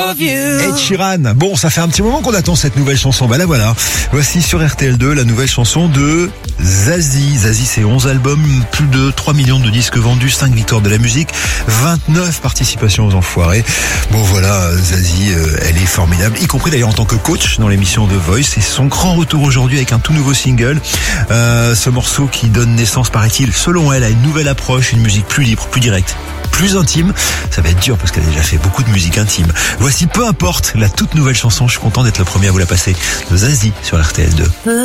of you. Ed Sheeran. Bon, ça fait un petit moment qu'on attend cette nouvelle chanson. Bah la voilà. Voici sur RTL2 la nouvelle chanson de Zazie. Zazie, c'est 11 albums, plus de 3 millions de disques vendus, 5 victoires de la musique, 29 participations aux Enfoirés. Bon voilà, Zazie, elle est formidable, y compris d'ailleurs en tant que coach dans l'émission The Voice. C'est son grand retour aujourd'hui avec un tout nouveau single. Ce morceau qui donne naissance, paraît-il, selon elle, à une nouvelle approche, une musique plus libre, plus directe, plus intime. Ça va être dur parce qu'elle a déjà fait beaucoup de musique intime. Voici Peu importe, la toute nouvelle chanson. Je suis content d'être le premier à vous la passer, de Zazie sur RTL2.